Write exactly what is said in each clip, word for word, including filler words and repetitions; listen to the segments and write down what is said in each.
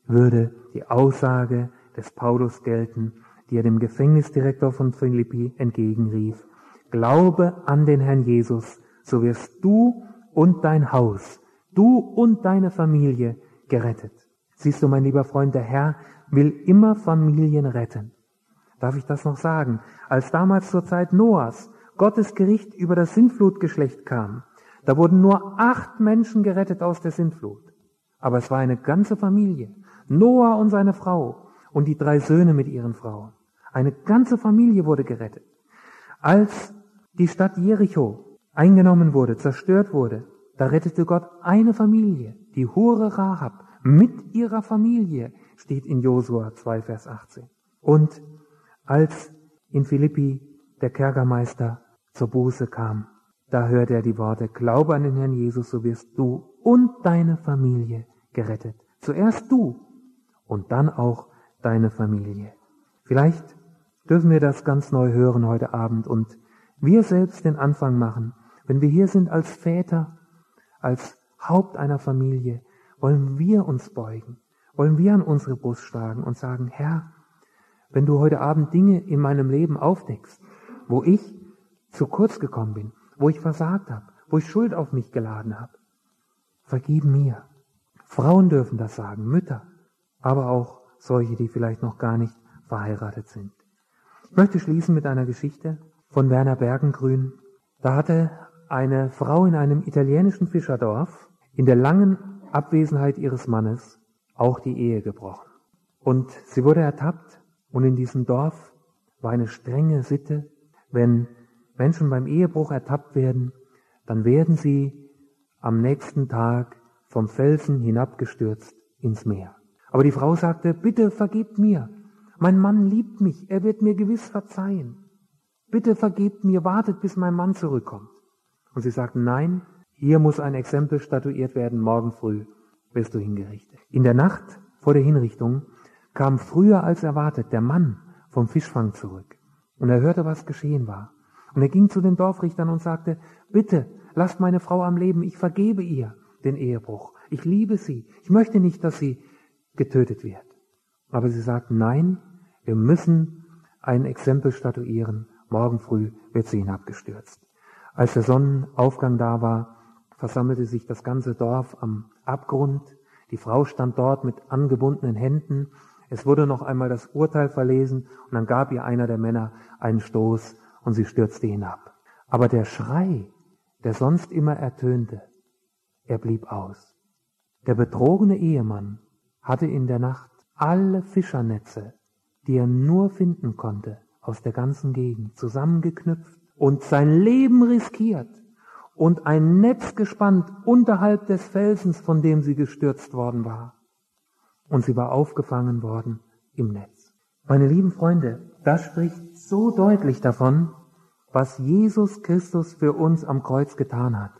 würde die Aussage des Paulus gelten, die er dem Gefängnisdirektor von Philippi entgegenrief. Glaube an den Herrn Jesus, so wirst du und dein Haus, du und deine Familie gerettet. Siehst du, mein lieber Freund, der Herr will immer Familien retten. Darf ich das noch sagen? Als damals zur Zeit Noahs Gottes Gericht über das Sintflutgeschlecht kam, da wurden nur acht Menschen gerettet aus der Sintflut. Aber es war eine ganze Familie. Noah und seine Frau und die drei Söhne mit ihren Frauen. Eine ganze Familie wurde gerettet. Als die Stadt Jericho eingenommen wurde, zerstört wurde, da rettete Gott eine Familie, die Hure Rahab, mit ihrer Familie, steht in Josua zwei, Vers achtzehn. Und als in Philippi der Kerkermeister zur Buße kam, da hörte er die Worte, glaube an den Herrn Jesus, so wirst du und deine Familie gerettet. Zuerst du und dann auch deine Familie. Vielleicht dürfen wir das ganz neu hören heute Abend und wir selbst den Anfang machen. Wenn wir hier sind als Väter, als Haupt einer Familie, wollen wir uns beugen, wollen wir an unsere Brust schlagen und sagen, Herr, wenn du heute Abend Dinge in meinem Leben aufdeckst, wo ich zu kurz gekommen bin, wo ich versagt habe, wo ich Schuld auf mich geladen habe, vergib mir. Frauen dürfen das sagen, Mütter, aber auch solche, die vielleicht noch gar nicht verheiratet sind. Ich möchte schließen mit einer Geschichte von Werner Bergengrün. Da hatte eine Frau in einem italienischen Fischerdorf in der langen Abwesenheit ihres Mannes auch die Ehe gebrochen. Und sie wurde ertappt und in diesem Dorf war eine strenge Sitte, wenn Menschen beim Ehebruch ertappt werden, dann werden sie am nächsten Tag vom Felsen hinabgestürzt ins Meer. Aber die Frau sagte, bitte vergebt mir. Mein Mann liebt mich, er wird mir gewiss verzeihen. Bitte vergebt mir, wartet, bis mein Mann zurückkommt. Und sie sagten, nein, hier muss ein Exempel statuiert werden, morgen früh wirst du hingerichtet. In der Nacht vor der Hinrichtung kam früher als erwartet der Mann vom Fischfang zurück. Und er hörte, was geschehen war. Und er ging zu den Dorfrichtern und sagte, bitte, lasst meine Frau am Leben, ich vergebe ihr den Ehebruch. Ich liebe sie, ich möchte nicht, dass sie getötet wird. Aber sie sagten, nein, wir müssen ein Exempel statuieren, morgen früh wird sie hinabgestürzt. Als der Sonnenaufgang da war, versammelte sich das ganze Dorf am Abgrund. Die Frau stand dort mit angebundenen Händen. Es wurde noch einmal das Urteil verlesen und dann gab ihr einer der Männer einen Stoß und sie stürzte hinab. Aber der Schrei, der sonst immer ertönte, er blieb aus. Der betrogene Ehemann hatte in der Nacht alle Fischernetze, die er nur finden konnte, aus der ganzen Gegend zusammengeknüpft und sein Leben riskiert und ein Netz gespannt unterhalb des Felsens, von dem sie gestürzt worden war. Und sie war aufgefangen worden im Netz. Meine lieben Freunde, das spricht so deutlich davon, was Jesus Christus für uns am Kreuz getan hat.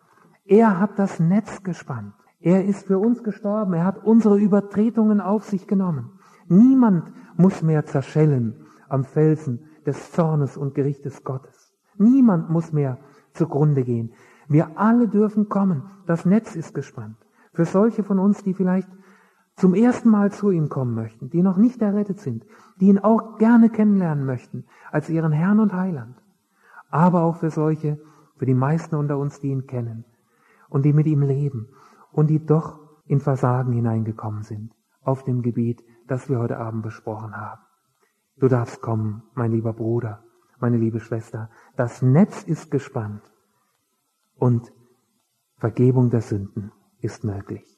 Er hat das Netz gespannt. Er ist für uns gestorben. Er hat unsere Übertretungen auf sich genommen. Niemand muss mehr zerschellen am Felsen des Zornes und Gerichtes Gottes. Niemand muss mehr zugrunde gehen. Wir alle dürfen kommen. Das Netz ist gespannt. Für solche von uns, die vielleicht zum ersten Mal zu ihm kommen möchten, die noch nicht errettet sind, die ihn auch gerne kennenlernen möchten als ihren Herrn und Heiland. Aber auch für solche, für die meisten unter uns, die ihn kennen und die mit ihm leben und die doch in Versagen hineingekommen sind auf dem Gebiet, das wir heute Abend besprochen haben. Du darfst kommen, mein lieber Bruder, meine liebe Schwester. Das Netz ist gespannt und Vergebung der Sünden ist möglich.